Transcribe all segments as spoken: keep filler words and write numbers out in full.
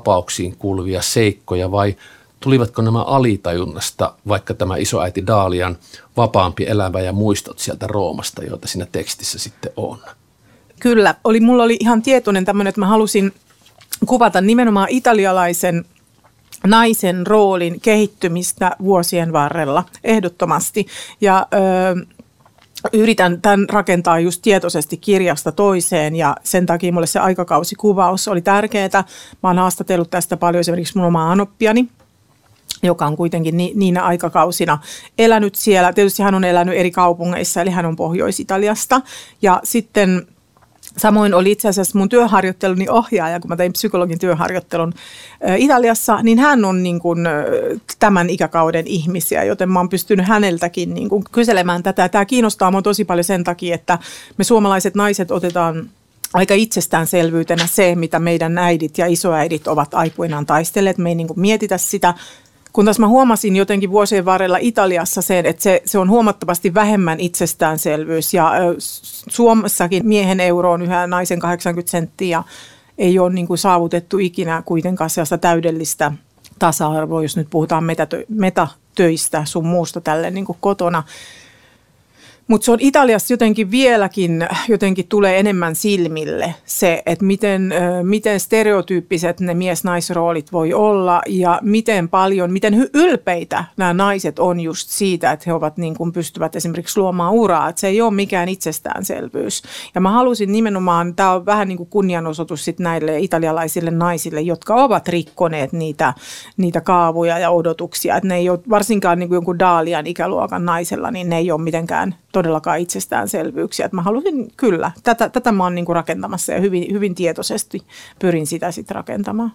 vapauksiin kuuluvia seikkoja vai tulivatko nämä alitajunnasta, vaikka tämä isoäiti Dalian vapaampi elämä ja muistot sieltä Roomasta, joita siinä tekstissä sitten on? Kyllä, oli, mulla oli ihan tietoinen tämmöinen, että mä halusin kuvata nimenomaan italialaisen naisen roolin kehittymistä vuosien varrella ehdottomasti. Ja ö, yritän tämän rakentaa just tietoisesti kirjasta toiseen ja sen takia mulle se aikakausikuvaus oli tärkeää. Mä oon haastatellut tästä paljon esimerkiksi mun omaa anoppiani, joka on kuitenkin ni, niinä aikakausina elänyt siellä. Tietysti hän on elänyt eri kaupungeissa, eli hän on Pohjois-Italiasta. Ja sitten samoin oli itse asiassa mun työharjoitteluni ohjaaja, kun mä tein psykologin työharjoittelun Italiassa, niin hän on niin kuin tämän ikäkauden ihmisiä, joten mä oon pystynyt häneltäkin niin kuin kyselemään tätä. Tämä kiinnostaa mua tosi paljon sen takia, että me suomalaiset naiset otetaan aika itsestäänselvyytenä se, mitä meidän äidit ja isoäidit ovat aikuinaan taistelleet. Me ei niin kuin mietitä sitä. Kun taas mä huomasin jotenkin vuosien varrella Italiassa sen, että se, se on huomattavasti vähemmän itsestäänselvyys ja ö, Suomessakin miehen euro on yhä naisen kahdeksankymmentä senttiä ja ei ole niin kuin saavutettu ikinä kuitenkaan sellaista täydellistä tasa-arvoa, jos nyt puhutaan metatö, metatöistä sun muusta tälle niin kuin kotona. Mutta se on Italiassa jotenkin vieläkin, jotenkin tulee enemmän silmille se, että miten, miten stereotyyppiset ne mies-naisroolit voi olla ja miten paljon, miten ylpeitä nämä naiset on just siitä, että he ovat niin kuin pystyvät esimerkiksi luomaan uraa, että se ei ole mikään itsestäänselvyys. Ja mä halusin nimenomaan, tämä on vähän niin kuin kunnianosoitus sit näille italialaisille naisille, jotka ovat rikkoneet niitä, niitä kaavoja ja odotuksia, että ne ei ole varsinkaan niin kuin jonkun Dalian ikäluokan naisella, niin ne ei ole mitenkään todellakaan itsestäänselvyyksiä. Että mä halusin kyllä, tätä, tätä mä oon niin kuin rakentamassa ja hyvin, hyvin tietoisesti pyrin sitä sitten rakentamaan.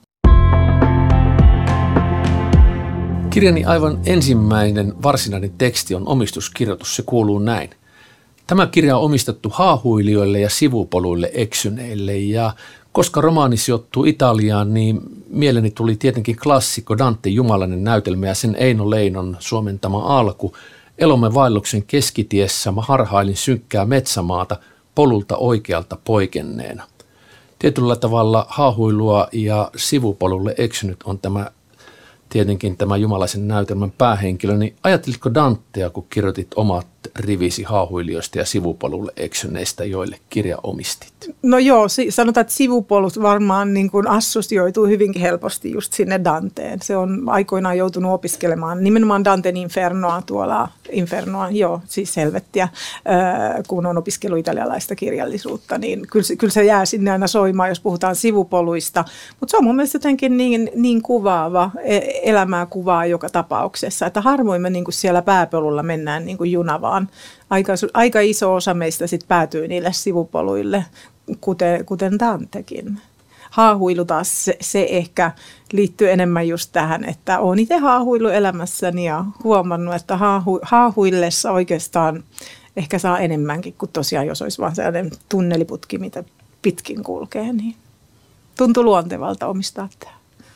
Kirjani aivan ensimmäinen varsinainen teksti on omistuskirjoitus. Se kuuluu näin. Tämä kirja on omistettu haahuilijoille ja sivupoluille eksyneille ja koska romaani sijoittuu Italiaan, niin mieleeni tuli tietenkin klassikko Dante Jumalainen näytelmä ja sen Eino Leinon suomentama alku. Elomme vaelluksen keskitiessä mä harhailin synkkää metsämaata polulta oikealta poikenneena. Tietyllä tavalla haahuilua ja sivupolulle eksynyt on tämä tietenkin tämä jumalaisen näytelmän päähenkilö. Niin ajattelitko Dantea, kun kirjoitit omat rivisi haahuilijoista ja sivupolulle eksyneistä, joille kirja omistit? No joo, sanotaan, että sivupolut varmaan niin kuin assosioituu hyvinkin helposti just sinne Danteen. Se on aikoinaan joutunut opiskelemaan nimenomaan Danten Infernoa tuolla, Infernoa, joo, siis helvettiä, kun on opiskellut italialaista kirjallisuutta, niin kyllä se, kyllä se jää sinne aina soimaan, jos puhutaan sivupoluista. Mutta se on mun mielestä jotenkin niin, niin kuvaava, elämää kuvaa joka tapauksessa, että harvoin me niin kuin siellä pääpolulla mennään niin kuin junavaan. Aika, aika iso osa meistä sit päätyy niille sivupoluille, kuten, kuten Dantekin. Haahuilu taas, se, se ehkä liittyy enemmän just tähän, että olen itse haahuillut elämässäni ja huomannut, että haahu, haahuillessa oikeastaan ehkä saa enemmänkin kuin tosiaan, jos olisi vaan sellainen tunneliputki, mitä pitkin kulkee, niin tuntuu luontevalta omistaa tämä.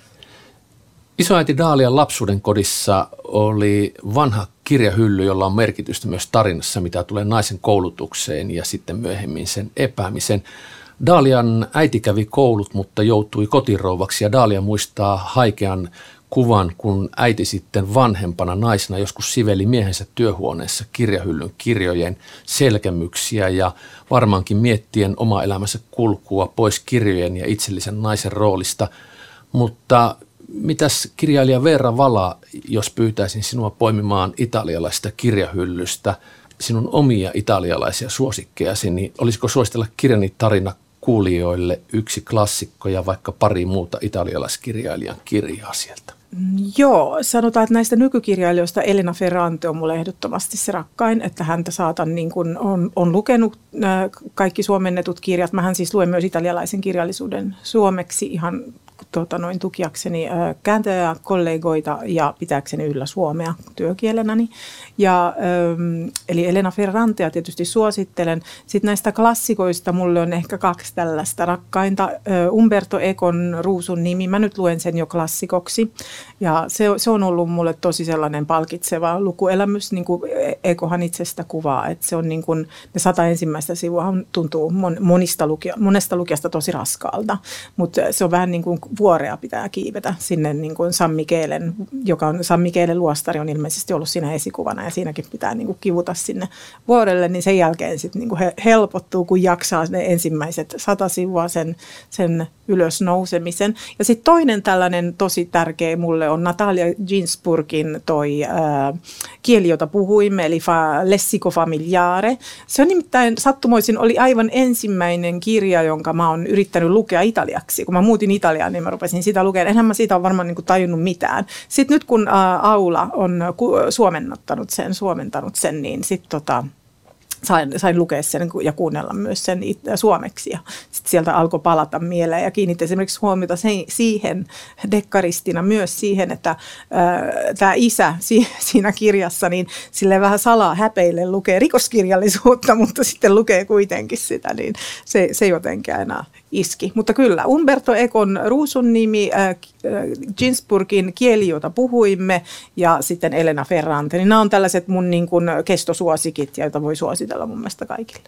Isoäiti Dalian lapsuuden kodissa oli vanha kirjahylly, jolla on merkitystä myös tarinassa, mitä tulee naisen koulutukseen ja sitten myöhemmin sen epäämisen. Dalian äiti kävi koulut, mutta joutui kotirouvaksi ja Dalia muistaa haikean kuvan, kun äiti sitten vanhempana naisena joskus siveli miehensä työhuoneessa kirjahyllyn kirjojen selkämyksiä ja varmaankin miettien oma elämänsä kulkua pois kirjojen ja itsellisen naisen roolista, mutta mitäs kirjailija Veera Vala, jos pyytäisin sinua poimimaan italialaisesta kirjahyllystä sinun omia italialaisia suosikkejasi, niin olisiko suositella kirjani tarina kuulijoille yksi klassikko ja vaikka pari muuta italialaiskirjailijan kirjaa sieltä? Joo, sanotaan, että näistä nykykirjailijoista Elena Ferrante on mulle ehdottomasti se rakkain, että häntä saatan niin kuin on, on lukenut äh, kaikki suomennetut kirjat. Mähän siis luen myös italialaisen kirjallisuuden suomeksi ihan tuota, noin tukiakseni äh, kääntäjäkollegoita ja pitääkseni yllä suomea työkielenäni. Ja, ähm, eli Elena Ferrantea tietysti suosittelen. Sitten näistä klassikoista mulle on ehkä kaksi tällaista rakkainta. Äh, Umberto Econ Ruusun nimi, mä nyt luen sen jo klassikoksi. Ja se, se on ollut mulle tosi sellainen palkitseva lukuelämys, niin kuin Ekohan itsestä kuvaa, että se on niin kuin, ne sata ensimmäistä sivua tuntuu monista lukia, monesta lukijasta tosi raskaalta, mutta se on vähän niin kuin vuorea pitää kiivetä sinne niin kuin San Miguelen, joka on San Miguelen luostari on ilmeisesti ollut siinä esikuvana ja siinäkin pitää niin kuin kivuta sinne vuorelle, niin sen jälkeen sitten niin kuin he, helpottuu, kun jaksaa ne ensimmäiset sata sivua sen, sen ylös nousemisen. Ja sitten toinen tällainen tosi tärkeä mulle on Natalia Ginzburgin toi ää, kieli, jota puhuimme, eli fa, Lessico familiare. Se on nimittäin sattumoisin oli aivan ensimmäinen kirja, jonka mä oon yrittänyt lukea italiaksi. Kun mä muutin Italiaan, niin mä rupesin sitä lukemaan. Enhän mä siitä ole varmaan niin kuin tajunnut mitään. Sitten nyt kun ää, Aula on ku, suomennottanut sen, suomentanut sen, niin sitten tota... Sain, sain lukea sen ja kuunnella myös sen suomeksi ja sitten sieltä alkoi palata mieleen ja kiinnitti esimerkiksi huomiota se, siihen dekkaristina myös siihen, että tämä isä si, siinä kirjassa niin silleen vähän salaa häpeille lukee rikoskirjallisuutta, mutta sitten lukee kuitenkin sitä, niin se, se jotenkin aina iski. Mutta kyllä, Umberto Econ Ruusun nimi, äh, Ginzburgin kieli, jota puhuimme ja sitten Elena Ferrante, niin nämä on tällaiset mun niin kuin kestosuosikit, joita voi suositella mun mielestä kaikille.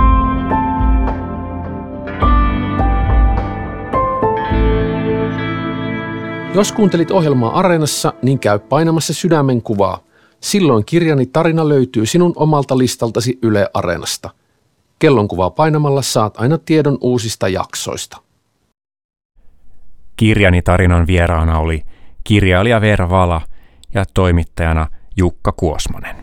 Jos kuuntelit ohjelmaa Areenassa, niin käy painamassa sydämen kuvaa. Silloin kirjani tarina löytyy sinun omalta listaltasi Yle Areenasta. Kellonkuvaa painamalla saat aina tiedon uusista jaksoista. Kirjani tarinan vieraana oli kirjailija Veera Vala ja toimittajana Jukka Kuosmanen.